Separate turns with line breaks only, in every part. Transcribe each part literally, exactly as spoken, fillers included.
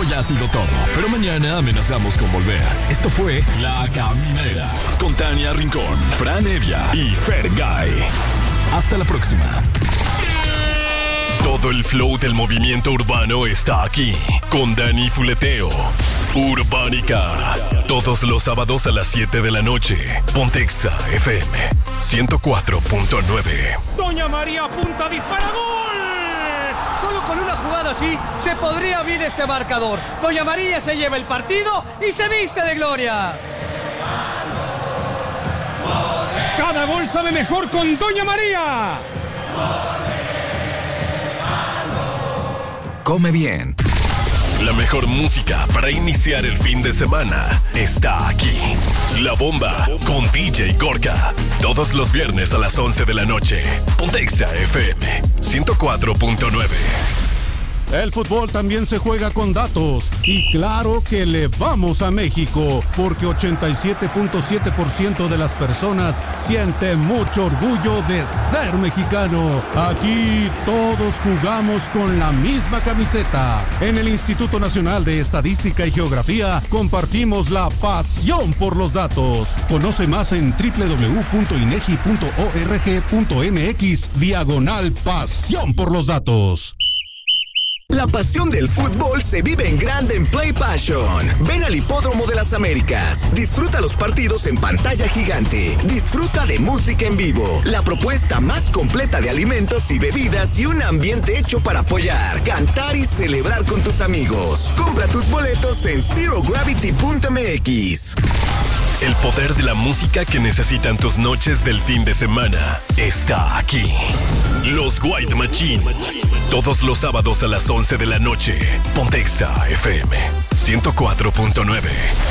hoy ha sido todo, pero mañana amenazamos con volver. Esto fue La Caminera, con Tania Rincón, Fran Evia y Fergay. Hasta la próxima. Todo el flow del movimiento urbano está aquí, con Dani Fuleteo. Urbánica, todos los sábados a las siete de la noche. Pontexa F M ciento cuatro punto nueve.
Doña María apunta, dispara, ¡gol! Solo con una jugada así se podría abrir este marcador. Doña María se lleva el partido y se viste de gloria. Cada gol sabe mejor con Doña María.
Come bien. La mejor música para iniciar el fin de semana está aquí. La Bomba con D J Gorka. Todos los viernes a las once de la noche. Pontexa F M ciento cuatro punto nueve.
El fútbol también se juega con datos. Y claro que le vamos a México, porque ochenta y siete punto siete por ciento de las personas sienten mucho orgullo de ser mexicano. Aquí todos jugamos con la misma camiseta. En el Instituto Nacional de Estadística y Geografía compartimos la pasión por los datos. Conoce más en doble u doble u doble u punto inegi punto org punto mx diagonal pasión por los datos.
La pasión del fútbol se vive en grande en Play Passion. Ven al Hipódromo de las Américas. Disfruta los partidos en pantalla gigante. Disfruta de música en vivo. La propuesta más completa de alimentos y bebidas y un ambiente hecho para apoyar, cantar y celebrar con tus amigos. Compra tus boletos en zero gravity punto mx.
El poder de la música que necesitan tus noches del fin de semana está aquí. Los White Machine. Todos los sábados a las once de la noche. Pontexa F M ciento cuatro punto nueve.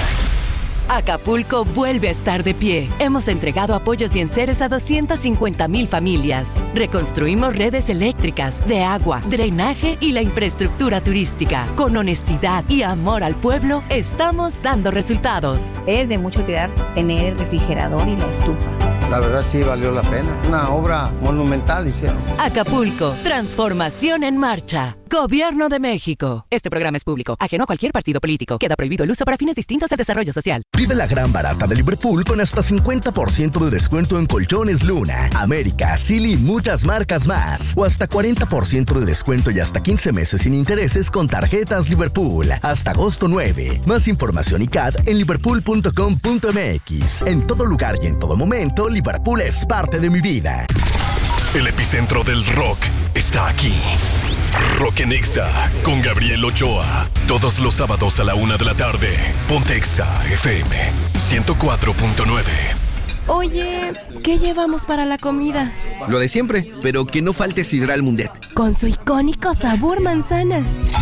Acapulco vuelve a estar de pie. Hemos entregado apoyos y enseres a doscientas cincuenta mil familias. Reconstruimos redes eléctricas, de agua, drenaje y la infraestructura turística. Con honestidad y amor al pueblo, estamos dando resultados.
Es de mucha utilidad tener el refrigerador y la estufa.
La verdad sí valió la pena. Una obra monumental hicieron.
Acapulco, transformación en marcha. Gobierno de México. Este programa es público, ajeno a cualquier partido político. Queda prohibido el uso para fines distintos al desarrollo social.
Vive la gran barata de Liverpool con hasta cincuenta por ciento de descuento en colchones Luna, América, Silly y muchas marcas más. O hasta cuarenta por ciento de descuento y hasta quince meses sin intereses con tarjetas Liverpool. Hasta agosto nueve. Más información y C A D en liverpool punto com punto mx. En todo lugar y en todo momento, Liverpool es parte de mi vida.
El epicentro del rock está aquí. Rock en Exa con Gabriel Ochoa. Todos los sábados a la una de la tarde. Pontexa F M ciento cuatro punto nueve.
Oye, ¿qué llevamos para la comida?
Lo de siempre, pero que no falte Sidral Mundet.
Con su icónico sabor manzana.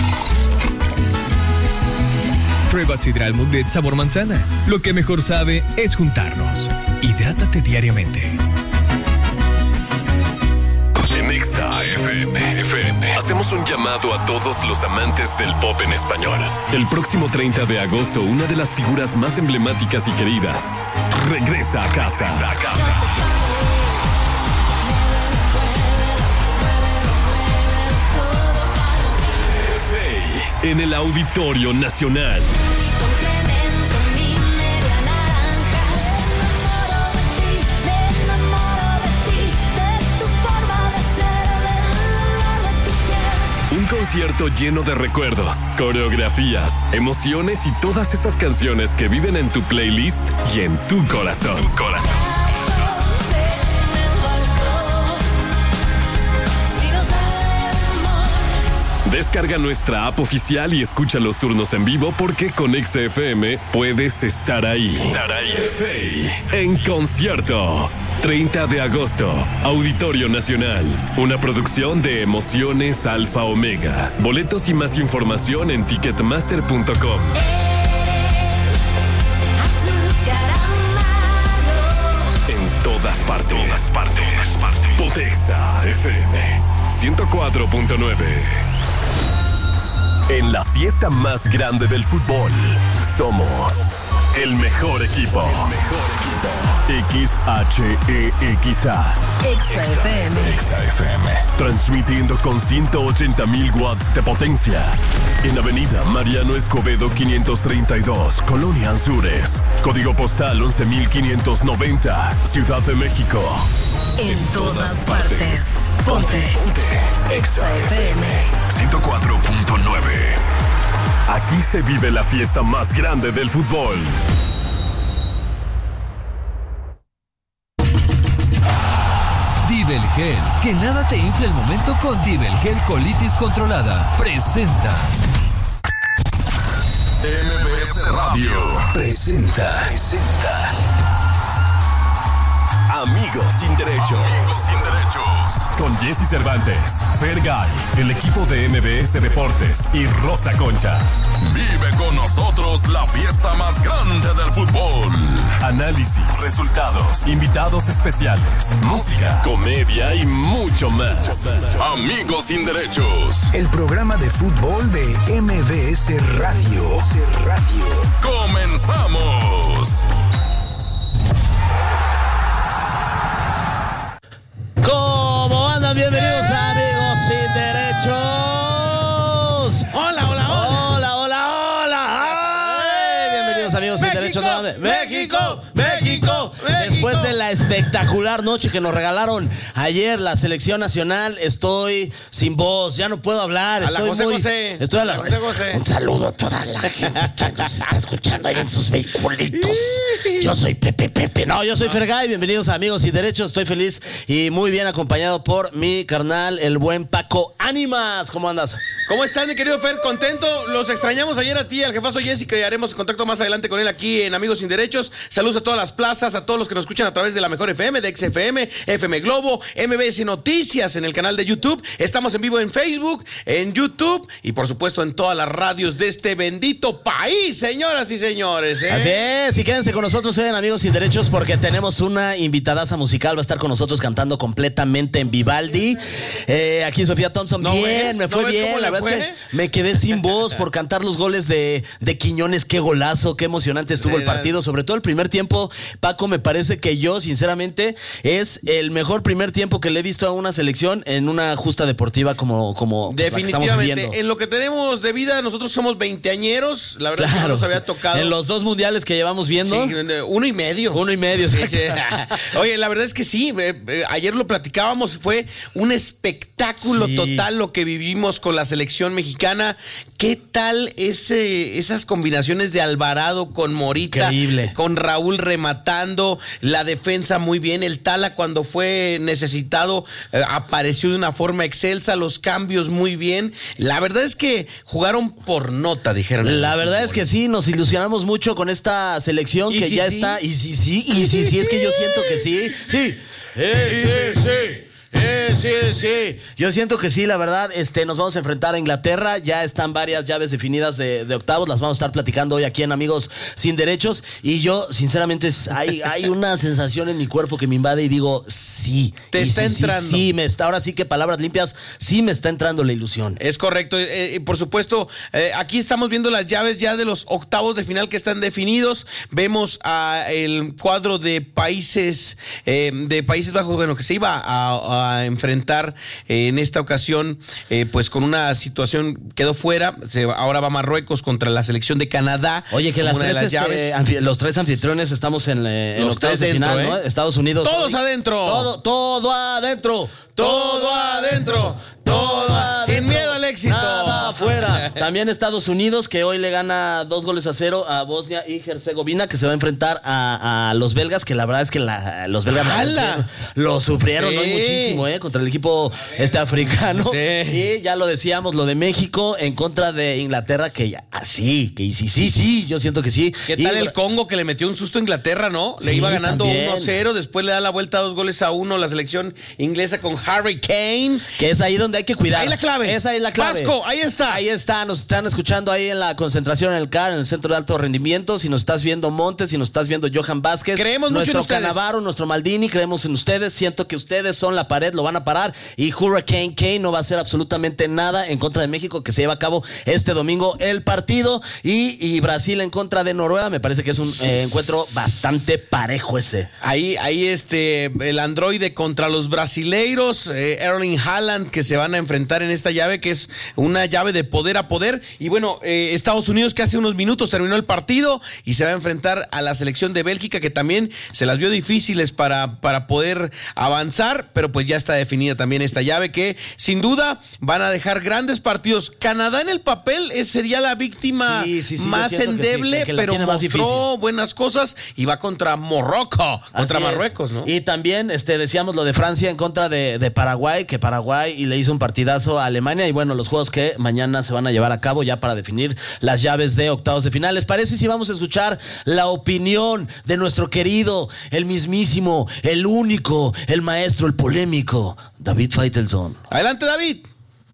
Prueba Sidral Mundet sabor manzana. Lo que mejor sabe es juntarnos. Hidrátate diariamente.
En Exa F M, F M hacemos un llamado a todos los amantes del pop en español. El próximo treinta de agosto, una de las figuras más emblemáticas y queridas regresa a casa. Regresa a casa. Faye en el Auditorio Nacional. Un concierto lleno de recuerdos, coreografías, emociones y todas esas canciones que viven en tu playlist y en tu corazón. Tu corazón. Descarga nuestra app oficial y escucha los turnos en vivo porque con X F M puedes estar ahí. Estar ahí. Faye en concierto. treinta de agosto, Auditorio Nacional. Una producción de Emociones Alfa Omega. Boletos y más información en ticketmaster punto com. En todas partes. Todas partes. Pontexa F M ciento cuatro punto nueve. En la fiesta más grande del fútbol, somos El mejor equipo. El mejor equipo. X H E X A.
Exa F M.
Exa F M. Transmitiendo con ciento ochenta mil watts de potencia. En Avenida Mariano Escobedo quinientos treinta y dos, Colonia Anzures. Código postal once mil quinientos noventa, Ciudad de México.
En, en todas partes. Ponte. Ponte.
Exa F M. ciento cuatro punto nueve. Aquí se vive la fiesta más grande del fútbol.
Dibelgel, que nada te infle el momento con Dibelgel Colitis Controlada. Presenta.
M B S Radio presenta. Presenta. Amigos sin derechos. Amigos sin derechos. Con Jesse Cervantes, Fergay, el equipo de M B S Deportes y Rosa Concha. Vive con nosotros la fiesta más grande del fútbol. Análisis, resultados, invitados especiales, música, comedia y mucho más. Amigos sin derechos.
El programa de fútbol de M B S Radio.
¡Comenzamos!
¿Cómo andan? Bienvenidos a Amigos Sin Derechos. Hola, hola, hola. Hola, hola, hola. Ay, bienvenidos a Amigos Sin Derechos. México, México, México. Después de la espectacular noche que nos regalaron ayer la selección nacional, estoy sin voz, ya no puedo hablar.
A
estoy
la José
muy,
José.
Estoy a la
José José.
Un saludo a toda la gente que nos está escuchando ahí en sus vehiculitos. Yo soy Pepe Pepe. No, yo soy Fergay. Bienvenidos a Amigos Sin Derechos. Estoy feliz y muy bien acompañado por mi carnal, el buen Paco Ánimas. ¿Cómo andas?
¿Cómo estás, mi querido Fer? Contento. Los extrañamos ayer a ti, al jefazo Jesse, que haremos contacto más adelante con él aquí en Amigos Sin Derechos. Saludos a todas las plazas, a todos los que nos escuchan a través de la Mejor F M, de X F M, F M Globo, M B S Noticias en el canal de YouTube. Estamos en vivo en Facebook, en YouTube y por supuesto en todas las radios de este bendito país, señoras y señores. ¿eh?
Así es, y quédense con nosotros hoy en Amigos Sin Derechos porque tenemos una invitadaza musical. Va a estar con nosotros cantando completamente en Vivaldi. Eh, aquí Sofía Thompson.
¿No
bien,
ves?
me fue
¿No ves
bien.
cómo
La
le
verdad
fue?
es que me quedé sin voz por cantar los goles de, de Quiñones. Qué golazo, qué emocionante estuvo el partido. Sobre todo el primer tiempo, Paco, me parece que yo, sinceramente, es el mejor primer tiempo que le he visto a una selección en una justa deportiva como, como
definitivamente.
La que
en lo que tenemos de vida, nosotros somos veinteañeros. La verdad, claro, es que nos había
sí.
tocado.
En los dos mundiales que llevamos viendo.
Sí, uno y medio.
Uno y medio, sí.
sí. Oye, la verdad es que sí. Eh, eh, ayer lo platicábamos. Fue un espectáculo sí. total lo que vivimos con la selección mexicana. ¿Qué tal ese, esas combinaciones de Alvarado con Morita?
Increíble.
Con Raúl rematando. La defensa muy bien. El Tala, cuando fue necesitado, eh, apareció de una forma excelsa. Los cambios muy bien. La verdad es que jugaron por nota, dijeron.
La verdad es que sí, nos ilusionamos mucho con esta selección que
sí,
ya
sí?
está. Y sí, sí, y sí, sí, es que yo siento que sí. Sí, eh, sí, sí. Eh, sí, sí. Yo siento que sí, la verdad, este, nos vamos a enfrentar a Inglaterra. Ya están varias llaves definidas de, de octavos. Las vamos a estar platicando hoy aquí en Amigos Sin Derechos. Y yo, sinceramente, hay, hay una sensación en mi cuerpo que me invade y digo, sí.
Te
y
está
sí,
entrando.
Sí, sí, me está, ahora sí que palabras limpias, sí me está entrando la ilusión.
Es correcto. Eh, por supuesto, eh, aquí estamos viendo las llaves ya de los octavos de final que están definidos. Vemos a el cuadro de países, eh, de Países Bajos, bueno, que se iba a, a a enfrentar eh, en esta ocasión, eh, pues con una situación, quedó fuera. Se, ahora va Marruecos contra la selección de Canadá.
Oye, que las tres, las este, llaves. Anfi- los tres anfitriones estamos en, eh, en
los
octavos
tres
de
dentro,
final,
¿eh?
¿no? Estados Unidos.
Todos
hoy.
adentro.
Todo, todo adentro.
Todo adentro. Todo adentro. Sin miedo al éxito.
Nada afuera. También Estados Unidos, que hoy le gana dos goles a cero a Bosnia y Herzegovina, que se va a enfrentar a, a los belgas, que la verdad es que la, los belgas
¡Hala!
lo sufrieron
sí.
hoy muchísimo, ¿eh? Contra el equipo este africano.
Sí.
Y ya lo decíamos, lo de México en contra de Inglaterra, que ya, así, que sí, sí, sí, yo siento que sí.
¿Qué
y,
tal el Congo, que le metió un susto a Inglaterra, no?
Sí,
le iba ganando
también.
uno cero, después le da la vuelta dos goles a uno la selección inglesa con Harry Kane.
Que es ahí donde hay que cuidar.
Ahí la clave.
Esa es la clave.
Vasco, ahí está.
Ahí está, nos están escuchando ahí en la concentración en el C A R, en el Centro de Alto Rendimiento. Si nos estás viendo Montes, si nos estás viendo Johan Vázquez.
Creemos mucho en
nuestro
ustedes.
Cannavaro, nuestro Maldini, creemos en ustedes. Siento que ustedes son la pared, lo van a parar. Y Hurricane Kane no va a hacer absolutamente nada en contra de México, que se lleva a cabo este domingo el partido. Y, y Brasil en contra de Noruega, me parece que es un eh, encuentro bastante parejo ese.
Ahí, ahí este, el androide contra los brasileiros, eh, Erling Haaland, que se van a enfrentar en esta llave, que es una llave de poder a poder. Y bueno, eh, Estados Unidos, que hace unos minutos terminó el partido y se va a enfrentar a la selección de Bélgica, que también se las vio difíciles para, para poder avanzar, pero pues ya está definida también esta llave, que sin duda van a dejar grandes partidos. Canadá en el papel es, sería la víctima
sí, sí, sí,
más endeble,
sí, que, que
pero
más
mostró
difícil.
buenas cosas y va contra Morocco, contra
Así
Marruecos,
es.
¿no?
Y también este, decíamos lo de Francia en contra de, de Paraguay, que Paraguay y le hizo un partidazo a Alemania. Y bueno, los juegos que mañana se van a llevar a cabo ya para definir las llaves de octavos de final. ¿Les parece si vamos a escuchar la opinión de nuestro querido, el mismísimo, el único, el maestro, el polémico, David Faitelson?
Adelante, David.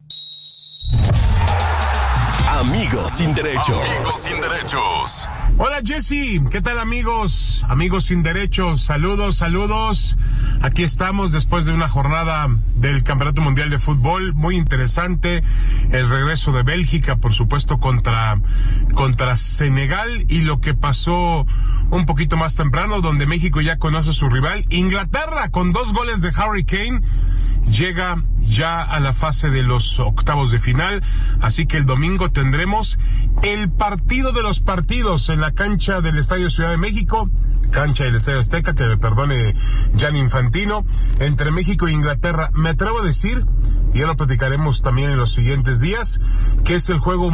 Amigos sin derechos. Amigos sin derechos.
Hola Jesse, ¿qué tal amigos? Amigos sin derechos, saludos, saludos. Aquí estamos después de una jornada del Campeonato Mundial de Fútbol muy interesante. El regreso de Bélgica, por supuesto, contra, contra Senegal, y lo que pasó un poquito más temprano, donde México ya conoce a su rival. Inglaterra, con dos goles de Harry Kane, llega ya a la fase de los octavos de final, así que el domingo tendremos el partido de los partidos en la cancha del Estadio Ciudad de México, cancha del Estadio Azteca, que me perdone Gianni Infantino, entre México e Inglaterra. Me atrevo a decir, y ya lo platicaremos también en los siguientes días, que es el juego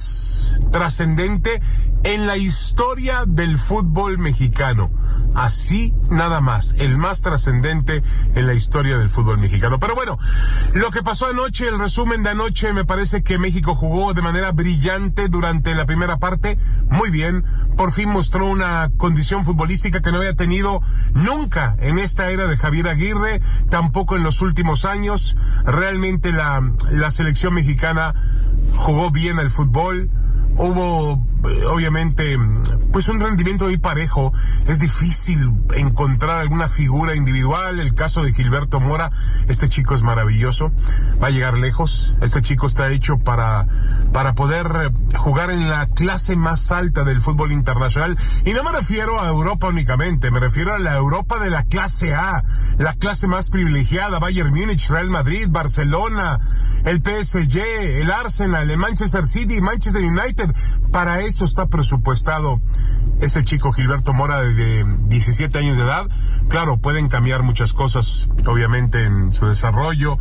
más trascendente en la historia del fútbol mexicano. Así nada más, el más trascendente en la historia del fútbol mexicano. Pero bueno, lo que pasó anoche, el resumen de anoche, me parece que México jugó de manera brillante durante la primera parte, muy bien, por fin mostró una condición futbolística que no había tenido nunca en esta era de Javier Aguirre, tampoco en los últimos años. Realmente la, la selección mexicana jugó bien al fútbol. Hubo, obviamente, pues un rendimiento muy parejo. Es difícil encontrar alguna figura individual. El caso de Gilberto Mora, este chico es maravilloso, va a llegar lejos. Este chico está hecho para, para poder jugar en la clase más alta del fútbol internacional. Y no me refiero a Europa únicamente, me refiero a la Europa de la clase A, la clase más privilegiada: Bayern Múnich, Real Madrid, Barcelona, el P S G, el Arsenal, el Manchester City, Manchester United. Para eso está presupuestado ese chico Gilberto Mora, de diecisiete años de edad. Claro, pueden cambiar muchas cosas, obviamente, en su desarrollo,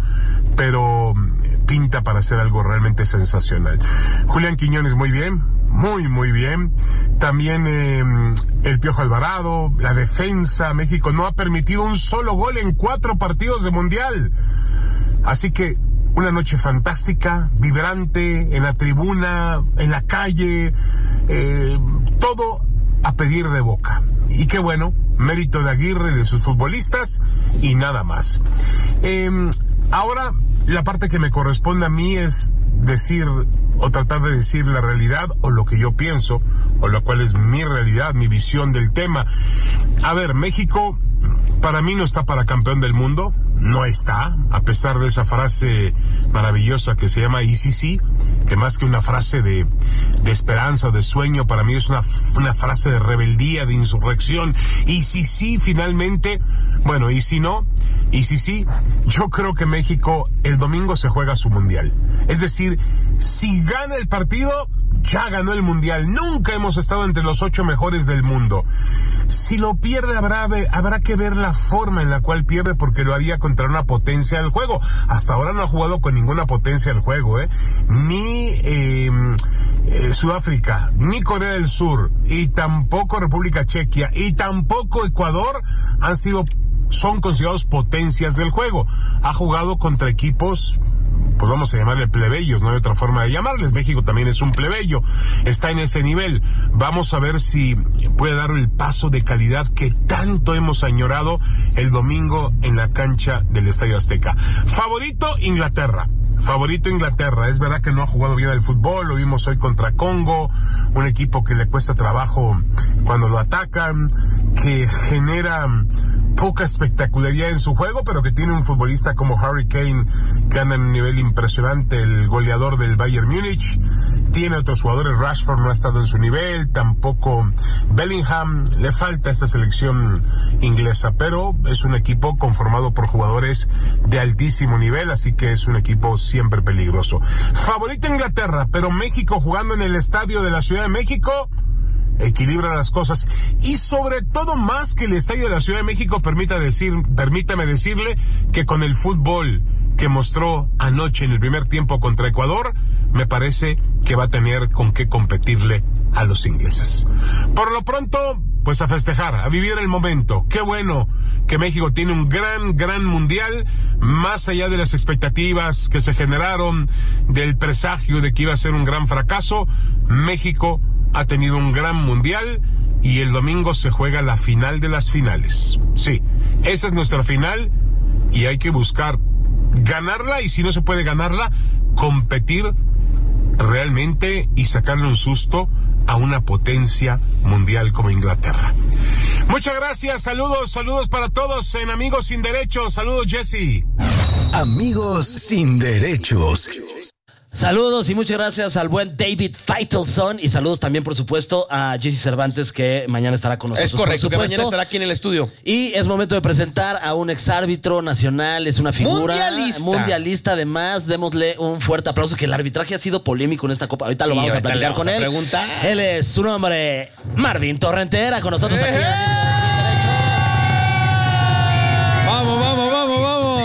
pero pinta para hacer algo realmente sensacional. Julián Quiñones, muy bien, muy, muy bien. También eh, el Piojo Alvarado, la defensa. México no ha permitido un solo gol en cuatro partidos de Mundial. Así que una noche fantástica, vibrante, en la tribuna, en la calle, eh, todo a pedir de boca. Y qué bueno, mérito de Aguirre, de sus futbolistas, y nada más. Eh, ahora, la parte que me corresponde a mí es decir, o tratar de decir la realidad, o lo que yo pienso, o lo cual es mi realidad, mi visión del tema. A ver, México, para mí no está para campeón del mundo. No está, a pesar de esa frase maravillosa que se llama I C C, que más que una frase de, de esperanza o de sueño, para mí es una, una frase de rebeldía, de insurrección. Y si sí, finalmente, bueno, y si no, y si sí, yo creo que México el domingo se juega su mundial. Es decir, si gana el partido, ya ganó el mundial. Nunca hemos estado entre los ocho mejores del mundo. Si lo pierde, habrá, habrá que ver la forma en la cual pierde, porque lo haría contra una potencia del juego. Hasta ahora no ha jugado con ninguna potencia del juego, ¿eh? Ni eh, eh, Sudáfrica, ni Corea del Sur, y tampoco República Chequia, y tampoco Ecuador han sido, son considerados potencias del juego. Ha jugado contra equipos pues vamos a llamarle plebeyos, no hay otra forma de llamarles. México también es un plebeyo, está en ese nivel. Vamos a ver si puede dar el paso de calidad que tanto hemos añorado el domingo en la cancha del Estadio Azteca. Favorito Inglaterra. Favorito Inglaterra, es verdad que no ha jugado bien al fútbol, lo vimos hoy contra Congo, un equipo que le cuesta trabajo cuando lo atacan, que genera poca espectacularidad en su juego, pero que tiene un futbolista como Harry Kane, que anda en un nivel impresionante, el goleador del Bayern Múnich. Tiene otros jugadores, Rashford no ha estado en su nivel, tampoco Bellingham, le falta esta selección inglesa, pero es un equipo conformado por jugadores de altísimo nivel, así que es un equipo siempre peligroso. Favorito Inglaterra, pero México jugando en el estadio de la Ciudad de México equilibra las cosas, y sobre todo más que el estadio de la Ciudad de México, permita decir, permítame decirle que con el fútbol que mostró anoche en el primer tiempo contra Ecuador, me parece que va a tener con qué competirle a los ingleses. Por lo pronto, pues a festejar, a vivir el momento. Qué bueno que México tiene un gran, gran mundial, más allá de las expectativas que se generaron, del presagio de que iba a ser un gran fracaso. México ha tenido un gran mundial y el domingo se juega la final de las finales. Sí, esa es nuestra final y hay que buscar ganarla, y si no se puede ganarla, competir realmente y sacarle un susto a una potencia mundial como Inglaterra. Muchas gracias, saludos, saludos para todos en Amigos Sin Derechos. Saludos, Jesse.
Amigos Sin Derechos.
Saludos y muchas gracias al buen David Faitelson, y saludos también, por supuesto, a Jesse Cervantes, que mañana estará con nosotros.
Es correcto, que mañana estará aquí en el estudio.
Y es momento de presentar a un exárbitro nacional, es una figura
mundialista.
mundialista además. Démosle un fuerte aplauso, que el arbitraje ha sido polémico en esta Copa. Ahorita lo
Y
vamos a
ahorita le
platicar
vamos
con
a
él.
preguntar.
Él es su nombre, Marvin Torrentera, con nosotros aquí.
Vamos, vamos, vamos, vamos.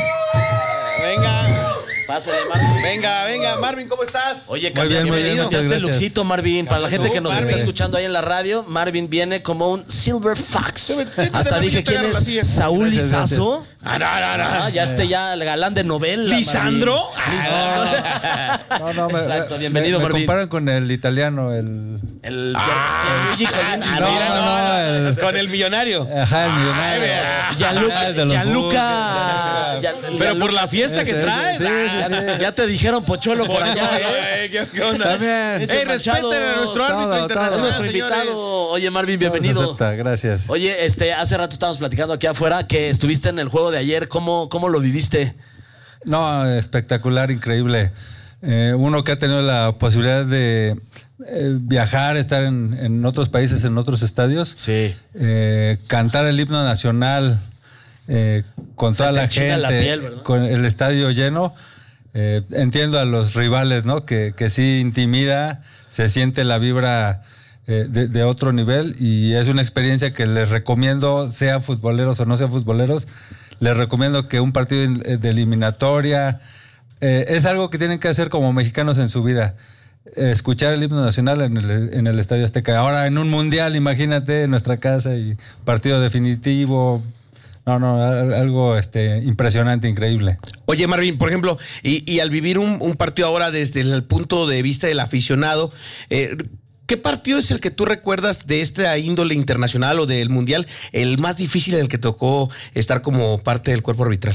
Venga.
Pásale, Marvin.
Venga, venga, Marvin, ¿cómo estás?
Oye,
Muy bien, muy bien, muchas
cambiaste el
gracias.
luxito, Marvin. Para la gente
Tú,
que nos
Marvin.
está escuchando ahí en la radio, Marvin viene como un Silver Fox.
Siéntate,
Hasta
Marvin,
dije
te
quién
agarro la silla.
es Saúl
Gracias,
Lizazo.
Ah, no, no, no.
Ah, ya este ya el galán de novela.
¿Lisandro?
Marvin. Lisandro.
No, no, me,
Exacto,
me-
bienvenido,
me,
Marvin.
comparan con el italiano, el...
El
Ah,
Pierluigi Colina.
ah,
No,
mira,
no, no, el-
Con el millonario.
Ajá, el millonario.
mira.
Gianluca.
Ah, el de los
Gianluca.
Bulls.
Gian-
Pero por la fiesta que
Ese,
traes.
sí, sí,
ah.
sí.
Ya te dijeron Pocholo por allá, ¿eh?
Ay, ¿Qué, qué onda?
También.
Ey, respeten a nuestro
Todo,
árbitro
todo.
internacional,
Es nuestro
señores.
invitado. Oye, Marvin,
Todo se
bienvenido.
acepta, gracias.
Oye, este, hace rato estábamos platicando aquí afuera que estuviste en el juego de ayer. ¿Cómo, cómo lo viviste?
No, espectacular, increíble. Eh, uno que ha tenido la posibilidad de eh, viajar, estar en, en otros países, en otros estadios.
Sí.
Eh, cantar el himno nacional eh, con toda
Se te
la
enchina
gente,
la piel, ¿verdad?
con el estadio lleno. Eh, entiendo a los rivales, ¿no? Que, que sí intimida, se siente la vibra eh, de, de otro nivel, y es una experiencia que les recomiendo, sean futboleros o no sean futboleros, les recomiendo que un partido de eliminatoria eh, es algo que tienen que hacer como mexicanos en su vida. Escuchar el himno nacional en el, en el Estadio Azteca. Ahora en un mundial, imagínate, en nuestra casa, y partido definitivo. No, no, algo este, impresionante, increíble.
Oye, Marvin, por ejemplo, y, y al vivir un, un partido ahora desde el punto de vista del aficionado, eh, ¿qué partido es el que tú recuerdas de esta índole internacional o del mundial, el más difícil en el que tocó estar como parte del cuerpo arbitral?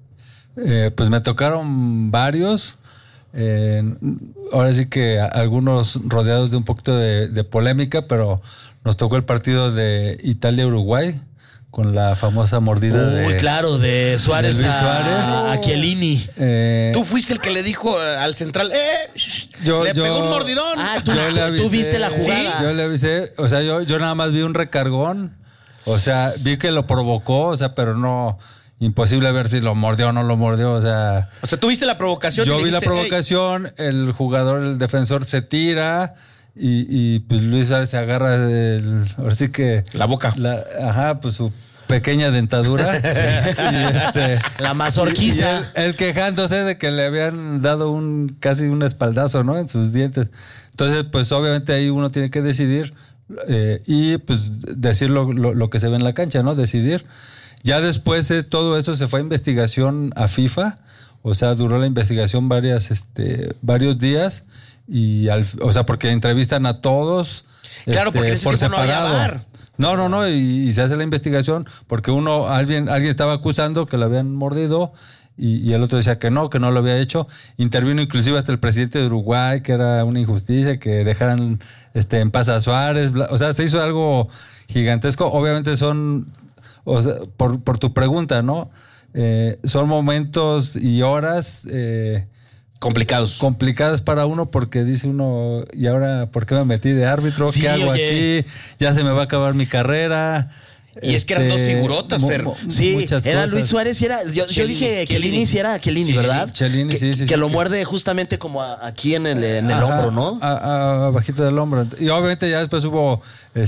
Eh, pues me tocaron varios. Eh, ahora sí que algunos rodeados de un poquito de, de polémica, pero nos tocó el partido de Italia-Uruguay con la famosa mordida
Uy,
de...
Uy, claro, de Suárez,
de Luis
a,
Suárez.
a Chiellini.
Eh,
Tú fuiste el que le dijo eh, al central, ¡eh!
Yo-
le
yo-
pegó un mordidón.
Ah, tú,
yo le avisé,
tú viste la jugada.
Yo le avisé, o sea, yo, yo nada más vi un recargón, o sea, vi que lo provocó, o sea, pero no, imposible ver si lo mordió o no lo mordió, o sea...
O sea, tú viste la provocación.
Yo
y le
vi la
dijiste,
provocación, el jugador, el defensor se tira y, y pues Luis Suárez se agarra el, ahora sí que...
La boca.
La, ajá, pues su pequeña dentadura. Y este,
La mazorquiza.
y él, él quejándose de que le habían dado un casi un espaldazo, ¿no? En sus dientes. Entonces, pues obviamente ahí uno tiene que decidir eh, y pues decir lo, lo, lo que se ve en la cancha, ¿no? Decidir. Ya después eh, todo eso se fue a investigación a FIFA. O sea, duró la investigación varias, este, varios días y, al, o sea, porque entrevistan a todos.
Claro,
este,
porque ese
por
tiempo
separado.
no había bar.
No, no, no, y, y se hace la investigación porque uno, alguien, alguien estaba acusando que lo habían mordido y, y el otro decía que no, que no lo había hecho. Intervino inclusive hasta el presidente de Uruguay, que era una injusticia, que dejaran este, en paz a Suárez. Bla, o sea, se hizo algo gigantesco. Obviamente son, o sea, por, por tu pregunta, ¿no? Eh, son momentos y horas... Eh,
Complicados.
Complicadas para uno porque dice uno, ¿y ahora por qué me metí de árbitro?
Sí,
¿Qué hago
oye.
aquí? Ya se me va a acabar mi carrera.
Y es que eran dos figurotas, Fer.
Sí, era
cosas.
Luis Suárez y era. Yo, yo dije Chiellini, sí era Chiellini,
Sí, sí,
¿verdad?
sí. Chiellini,
que,
sí, sí,
Que
sí,
lo
que-
muerde justamente como a- aquí en el, en el
Ajá,
hombro, ¿no?
A, a- abajito del hombro. Y obviamente ya después hubo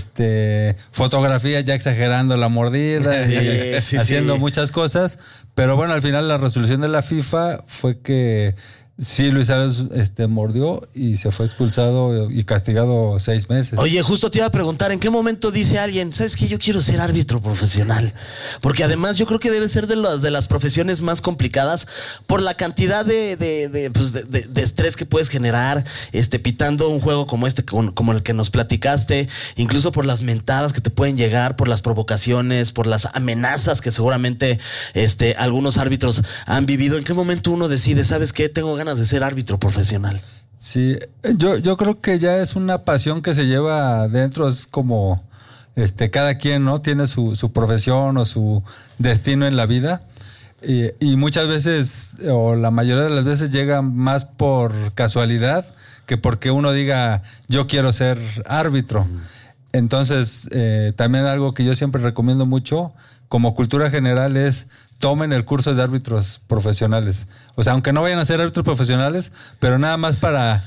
este fotografías ya exagerando la mordida,
Sí,
y
sí,
haciendo
sí.
muchas cosas. Pero bueno, al final la resolución de la FIFA fue que sí, Luis Suárez este, mordió y se fue expulsado y castigado seis meses.
Oye, justo te iba a preguntar, ¿en qué momento dice alguien, sabes qué, yo quiero ser árbitro profesional? Porque además yo creo que debe ser de las, de las profesiones más complicadas por la cantidad de, de, de, pues de, de- de estrés que puedes generar, este, pitando un juego como este, como, como el que nos platicaste, incluso por las mentadas que te pueden llegar, por las provocaciones, por las amenazas que seguramente este, algunos árbitros han vivido. ¿En qué momento uno decide, sabes qué, tengo ganas de ser árbitro profesional?
Sí, yo, yo creo que ya es una pasión que se lleva adentro, es como este, cada quien, ¿no? Tiene su, su profesión o su destino en la vida. Y, y muchas veces, o la mayoría de las veces, llega más por casualidad que porque uno diga, yo quiero ser árbitro. Entonces, eh, también algo que yo siempre recomiendo mucho, como cultura general, es tomen el curso de árbitros profesionales. O sea, aunque no vayan a ser árbitros profesionales, pero nada más para...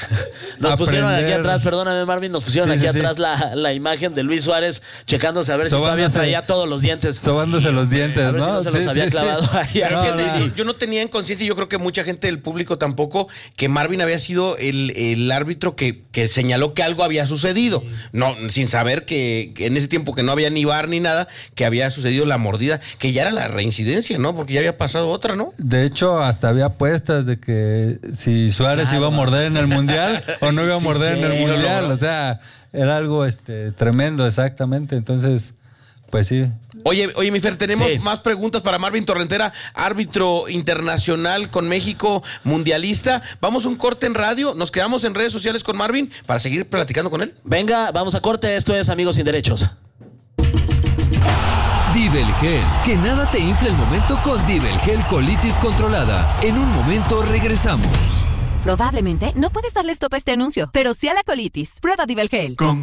Nos pusieron aquí
aprender.
atrás, perdóname Marvin, nos pusieron
Sí,
aquí
sí, sí.
atrás la, la imagen de Luis Suárez checándose a ver si todavía
Sobándose-
traía todos los dientes.
Sobándose los dientes,
A ver si
¿no?
no se los
Sí,
había
sí, sí.
clavado ahí.
Pero
No,
fíjate,
no.
Yo, yo no tenía en conciencia, y yo creo que mucha gente del público tampoco, que Marvin había sido el, el árbitro que, que señaló que algo había sucedido. No, sin saber que, que en ese tiempo que no había ni bar ni nada, que había sucedido la mordida, que ya era la reincidencia, ¿no? Porque ya había pasado otra, ¿no?
De hecho, hasta había apuestas de que si Suárez
Claro.
iba a morder en el Mundial o no iba a
Sí,
morder en el
sí, lo
Mundial.
logró.
O sea, era algo este tremendo, exactamente. Entonces, pues sí.
Oye, oye, mi Fer, tenemos
Sí.
más preguntas para Marvin Torrentera, árbitro internacional con México, mundialista. Vamos a un corte en radio, nos quedamos en redes sociales con Marvin para seguir platicando con él.
Venga, vamos a corte, esto es Amigos Sin Derechos.
Divel Gel, que nada te infle el momento con Divel Gel Colitis Controlada. En un momento regresamos.
Probablemente no puedes darle stop a este anuncio, pero sí a la colitis. Prueba Divel Gel.
Con